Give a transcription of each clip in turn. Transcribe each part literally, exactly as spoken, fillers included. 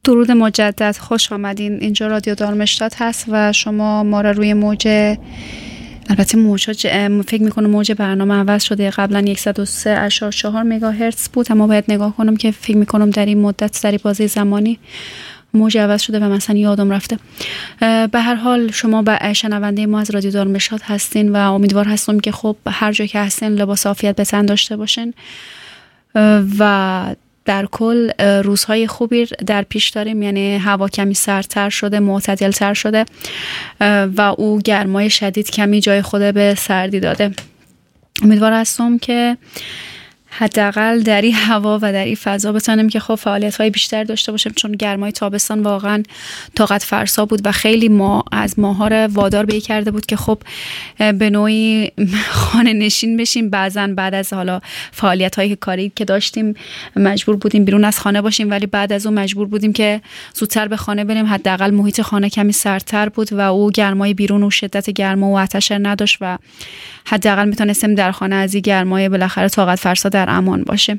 درود مجدد، خوش آمدین. اینجا رادیو دارمشتات هست و شما ما را روی موج، البته موج فکر میکنم موج برنامه عوض شده، قبلا صد و سه اشار چهار مگاهرتز بود، اما باید نگاه کنم که فکر میکنم در این مدت در این بازه زمانی موج عوض شده و مثلا یادم رفته. به هر حال شما به شنونده ما از رادیو دارمشتات هستین و امیدوار هستم که خب هر جا که هستین لباس عافیت به تن داشته باشین و در کل روزهای خوبی در پیش داریم. یعنی هوا کمی سردتر شده، معتدلتر شده و او گرمای شدید کمی جای خود به سردی داده. امیدوار هستم که حداقل در این هوا و در این فضا بتونیم که خب فعالیت‌های بیشتر داشته باشیم، چون گرمای تابستان واقعا طاقت فرسا بود و خیلی ما از ماها رو وادار به کرده بود که خب به نوعی خانه نشین بشیم. بعضن بعد از حالا فعالیت‌های کاری که داشتیم مجبور بودیم بیرون از خانه باشیم، ولی بعد از اون مجبور بودیم که زودتر به خانه بریم. حداقل محیط خانه کمی سردتر بود و او گرمای بیرون و شدت گرما و آتش نداشت و حداقل میتونستیم در خانه از این گرمای بالاخره طاقت فرسا در امان باشه.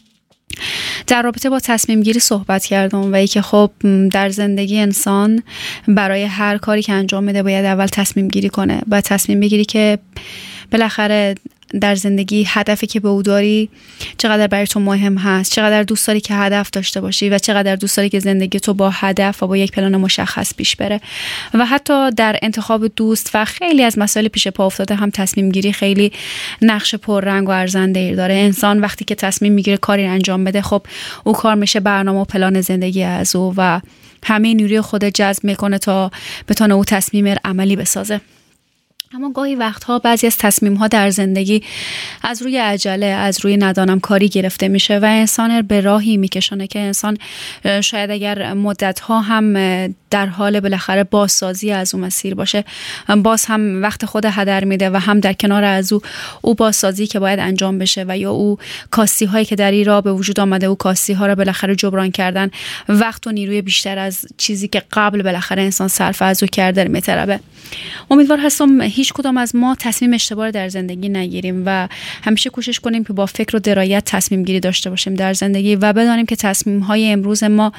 در رابطه با تصمیم گیری صحبت کردم و ای که خب در زندگی انسان برای هر کاری که انجام میده باید اول تصمیم گیری کنه، باید تصمیم بگیری که بالاخره در زندگی هدفی که به او داری چقدر برای تو مهم هست، چقدر دوست داری که هدف داشته باشی و چقدر دوست داری که زندگی تو با هدف و با یک پلان مشخص پیش بره. و حتی در انتخاب دوست و خیلی از مسائل پیش پا افتاده هم تصمیم گیری خیلی نقش پررنگ و ارزنده داره. انسان وقتی که تصمیم میگیره کاری انجام بده، خب او کار میشه برنامه و پلان زندگی از او و همه نیروی خود جذب میکنه تا بتونه او تصمیم عملی بسازه. اما گاهی وقتها بعضی از تصمیم‌ها در زندگی از روی عجله، از روی ندانم کاری گرفته میشه و انسان به راهی میکشونه که انسان شاید اگر مدت‌ها هم در حال بالاخره بازسازی از اون مسیر باشه، باز هم وقت خود هدر میده و هم در کنار از او او بازسازی که باید انجام بشه و یا او کاستی هایی که در این راه به وجود آمده، او کاستی ها رو بالاخره جبران کردن، وقت و نیروی بیشتر از چیزی که قبل بالاخره انسان صرف از او کرده میطلبه. امیدوار هستم هیچ کدام از ما تصمیم اشتباه در زندگی نگیریم و همیشه کوشش کنیم که با فکر و درایت تصمیم گیری داشته باشیم در زندگی و بدانیم که تصمیم های امروز ما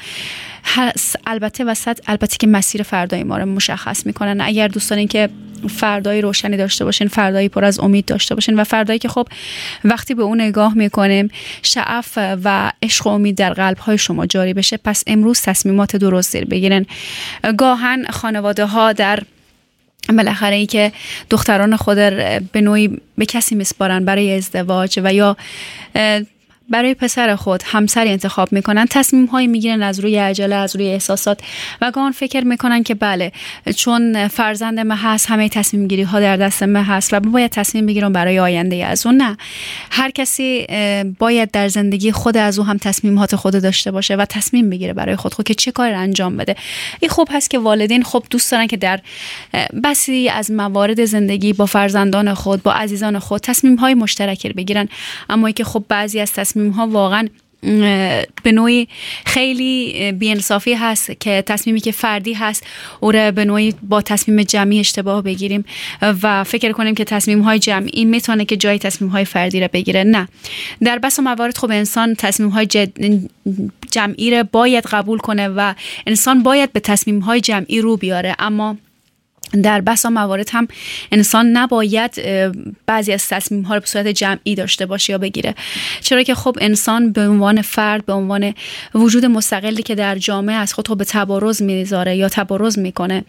البته وسط البته که مسیر فردای ما رو مشخص میکنن. اگر دوست دارین که فردای روشنی داشته باشین، فردایی پر از امید داشته باشین و فردایی که خب وقتی به اون نگاه میکنیم شعف و عشق و امید در قلب های شما جاری بشه، پس امروز تصمیمات درستی بگیرن. گاهن خانواده ها در بالاخره ای که دختران خود به نوعی به کسی میسپارن برای ازدواج و یا برای پسر خود همسری انتخاب میکنن، تصمیم هایی میگیرن از روی عجله، از روی احساسات و گاهن فکر میکنن که بله چون فرزند من هست همه تصمیم گیری ها در دست من هست و باید تصمیم بگیرم برای آینده از اون. نه، هر کسی باید در زندگی خود از او هم تصمیمات خود داشته باشه و تصمیم بگیره برای خود خود که چه کار انجام بده. این خوب هست که والدین خب دوست دارن که در بسی از موارد زندگی با فرزندان خود، با عزیزان خود تصمیم های مشترکی بگیرن، اما ای که خب بعضی از تصمیم ها واقعا به نوعی خیلی بی‌انصافی هست که تصمیمی که فردی هست او را به نوعی با تصمیم جمعی اشتباه بگیریم و فکر کنیم که تصمیم های جمعی میتونه که جای تصمیم های فردی را بگیره. نه، در بس موارد خب انسان تصمیم های جمعی را باید قبول کنه و انسان باید به تصمیم های جمعی رو بیاره، اما در بسا موارد هم انسان نباید بعضی از تصمیم ها رو به صورت جمعی داشته باشه یا بگیره، چرا که خب انسان به عنوان فرد، به عنوان وجود مستقلی که در جامعه از خود به تبارز میذاره یا تبارز میکنه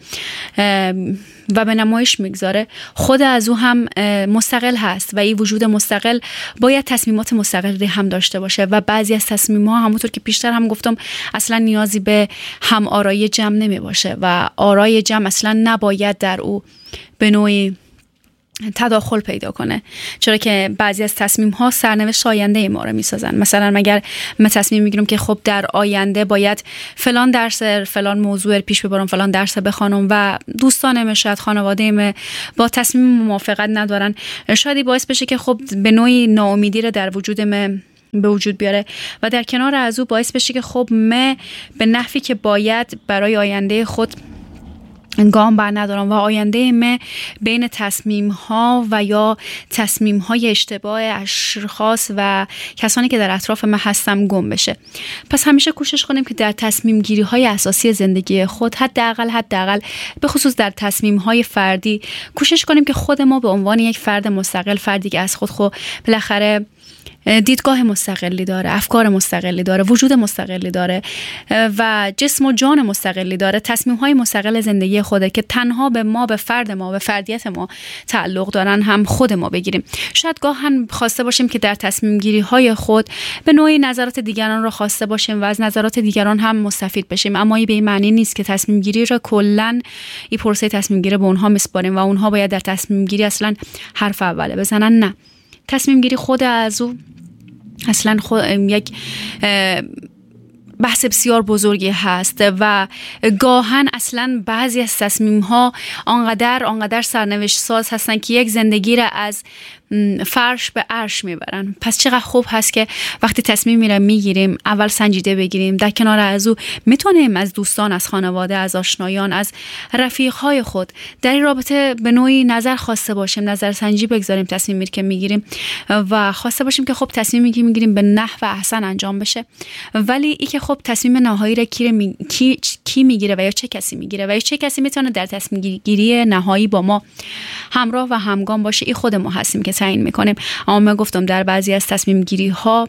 و به نمایش میگذاره، خود از او هم مستقل هست و این وجود مستقل باید تصمیمات مستقلی هم داشته باشه و بعضی از تصمیم ها همونطور که پیشتر هم گفتم اصلا نیازی به هم آرایی جمع نمی باشه و آرای جمع اصلا نباید در او به نوعی تداخل پیدا کنه، چرا که بعضی از تصمیم ها سرنوشت آینده ما رو میسازن. مثلا مگر من تصمیم میگیرم که خب در آینده باید فلان درس فلان موضوع پیش ببرم، فلان درس بخونم و دوستانم شاید خانواده‌ام با تصمیم موافقت ندارن، شاید باعث بشه که خب به نوعی ناامیدی رو در وجود من به وجود بیاره و در کنار از او باعث بشه که خب من به نحوی که باید برای آینده خود گام بر ندارم و آینده من بین تصمیم ها و یا تصمیم های اشتباه اشخاص و کسانی که در اطراف من هستم گم بشه. پس همیشه کوشش کنیم که در تصمیم گیری های اساسی زندگی خود، حداقل حداقل به خصوص در تصمیم های فردی، کوشش کنیم که خود ما به عنوان یک فرد مستقل، فردی که از خود خود بالاخره دیدگاه مستقلی داره، افکار مستقلی داره، وجود مستقلی داره و جسم و جان مستقلی داره، تصمیم‌های مستقل زندگی خوده که تنها به ما، به فرد ما، به فردیت ما تعلق دارن، هم خود ما بگیریم. شاید گاه هم خواسته باشیم که در تصمیم گیری های خود به نوعی نظرات دیگران را خواسته باشیم و از نظرات دیگران هم مستفید بشیم، اما این به این معنی نیست که تصمیم گیری را کلاً این پروسه تصمیم گیری به اونها میسپاریم و اونها باید در تصمیم گیری اصلاً حرف اوله بزنن. نه، تصمیم گیری خود از او اصلا خود یک بحث بسیار بزرگی هست و گاهن اصلا بعضی از تصمیم ها آنقدر آنقدر سرنوشت ساز هستن که یک زندگی را از فرش به عرش میبرن. پس چقدر خوب هست که وقتی تصمیم میره میگیریم اول سنجیده بگیریم، در کنار از او میتونیم از دوستان، از خانواده، از آشنایان، از رفیقهای خود در این رابطه به نوعی نظر خواسته باشیم، نظر سنجی بگذاریم تصمیم میره که میگیریم و خواسته باشیم که خب تصمیمی که میگیریم به نحو احسن انجام بشه. ولی این که خب تصمیم نهایی را کی می... کی... کی میگیره و یا چه کسی میگیره و یا چه کسی میتونه در تصمیم گیری نهایی با ما همراه و همگام باشه، این خود ما هستیم که تعیین میکنیم. اما من گفتم در بعضی از تصمیم گیری ها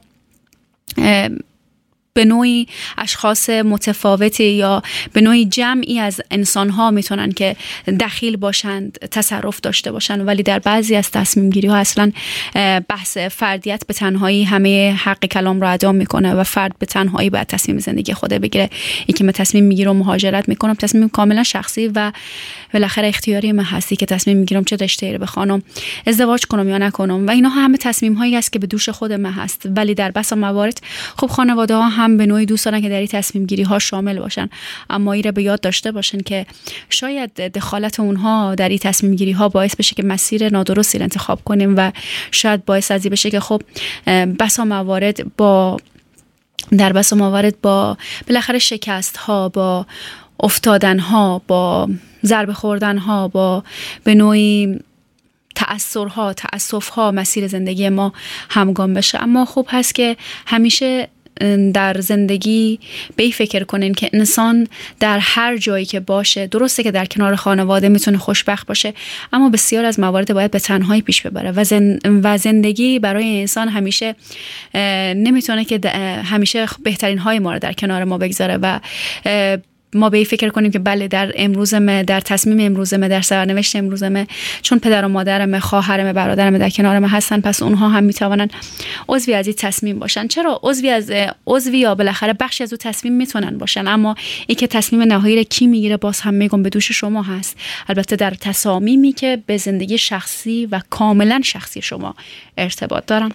به نوعی اشخاص متفاوتی یا به نوعی جمعی از انسان ها میتونن که دخیل باشند، تصرف داشته باشند، ولی در بعضی از تصمیم گیری ها اصلا بحث فردیت به تنهایی همه حق کلام رو ادا میکنه و فرد به تنهایی باید تصمیم زندگی خود بگیره. این که من تصمیم میگیرم مهاجرت میکنم، تصمیم کاملا شخصی و بالاخره اختیاری من هستی که تصمیم میگیرم چه رشته‌ای رو بخوانم، ازدواج کنم یا نکنم و اینا همه تصمیم هایی است که به دوش خود من هست. ولی در بسا موارد خب خانواده ها هم به نوعی دوست دارن که در این تصمیم گیری ها شامل باشن، اما این رو به یاد داشته باشن که شاید دخالت اونها در این تصمیم گیری ها باعث بشه که مسیر نادرستی رو انتخاب کنیم و شاید باعث ازی بشه که خب بسا موارد با در بسا موارد با بالاخره شکست ها، با افتادن ها، با ضربه خوردن ها، با به نوعی تأثرها، تأسفها مسیر زندگی ما همگام بشه. اما خوب هست که همیشه در زندگی به این فکر کنین که انسان در هر جایی که باشه، درسته که در کنار خانواده میتونه خوشبخت باشه، اما بسیار از موارد باید به تنهایی پیش ببره و, زن و زندگی برای انسان همیشه نمیتونه که همیشه بهترین های ما رو در کنار ما بگذاره و ما به این فکر کنیم که بله در امروزمه، در تصمیم امروزمه، در سرنوشت امروزمه، چون پدر و مادرم، خواهرم، برادرم در کنار من هستن، پس اونها هم میتونن عضوی از این تصمیم باشن. چرا عضوی از عضوی یا بالاخره بخشی از اون تصمیم میتونن باشن، اما این که تصمیم نهایی رو کی میگیره باز هم میگم به دوش شما هست، البته در تصامیمی که به زندگی شخصی و کاملا شخصی شما ارتباط دارن.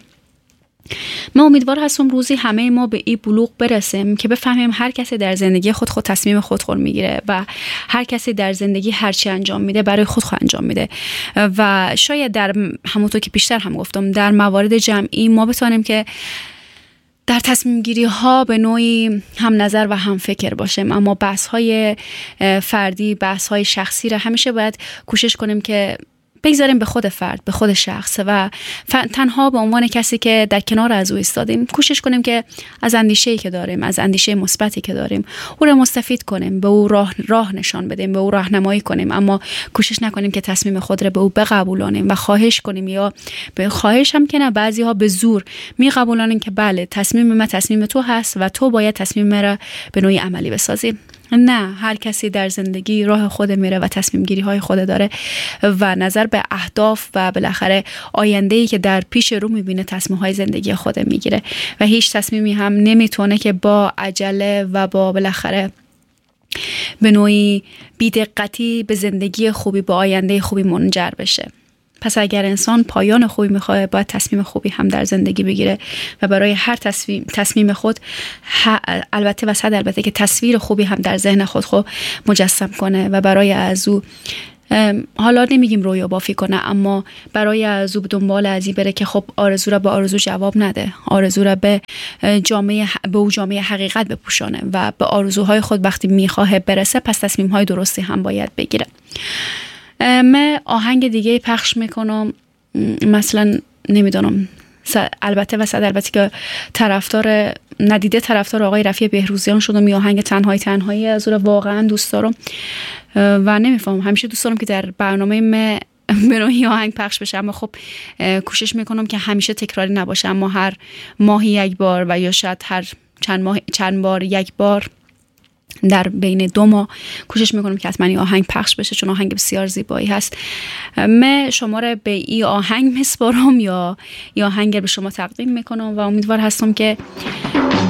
من امیدوار هستم روزی همه ما به این بلوغ برسیم که بفهمیم هر کسی در زندگی خود خود تصمیم خود خود میگیره و هر کسی در زندگی هر چی انجام میده برای خود خود انجام میده و شاید در همونطور که بیشتر هم گفتم در موارد جمعی ما بتونیم که در تصمیم گیری ها به نوعی هم نظر و هم فکر باشیم، اما بحث های فردی، بحث های شخصی را همیشه باید کوشش کنیم که بگذاریم به خود فرد، به خود شخص و تنها به عنوان کسی که در کنار از او ایستادیم کوشش کنیم که از اندیشه‌ای که داریم، از اندیشه مثبتی که داریم او را مستفید کنیم، به او راه راه نشان بدیم، به او راهنمایی کنیم، اما کوشش نکنیم که تصمیم خود را به او بقبولانیم و خواهش کنیم یا به خواهش هم که نه، بعضی‌ها به زور میقبولانیم که بله تصمیم من تصمیم تو هست و تو باید تصمیم مرا به نوعی عملی بسازی. نه، هر کسی در زندگی راه خود میره و تصمیم گیری های خود داره و نظر به اهداف و بالاخره آینده‌ای که در پیش رو میبینه تصمیم های زندگی خود میگیره و هیچ تصمیمی هم نمیتونه که با عجله و با بالاخره به نوعی بی‌دقتی به زندگی خوبی، با آینده خوبی منجر بشه. پس اگر انسان پایان خوبی میخواد باید تصمیم خوبی هم در زندگی بگیره و برای هر تصمیم تصمیم خود البته و صد البته که تصویر خوبی هم در ذهن خود خود مجسم کنه و برای از او حالا نمیگیم رویا بافی کنه، اما برای آرزو به دنبال ازی بره که خب آرزو را به آرزو جواب نده، آرزو را به جامعه به او جامعه حقیقت بپوشانه و به آرزوهای خود وقتی میخواه برسه پس تصمیم‌های درستی هم باید بگیره. من آهنگ دیگه پخش میکنم، مثلا نمیدونم، البته و صد البته که طرفدار ندیده طرفدار آقای رفیع بهروزیان شدم، می آهنگ تنهای تنهایی از او واقعا دوست دارم و نمیفهمم، همیشه دوست دارم که در برنامه من برای آهنگ پخش بشه، اما خب کوشش میکنم که همیشه تکراری نباشه، اما هر ماهی یک بار و یا شاید هر چند ماه چند بار یک بار در بین دو ماه کوشش میکنم که حتما این آهنگ پخش بشه، چون آهنگ بسیار زیبایی هست. من شما را به این آهنگ میسپارم یا این آهنگ به شما تقدیم میکنم و امیدوار هستم که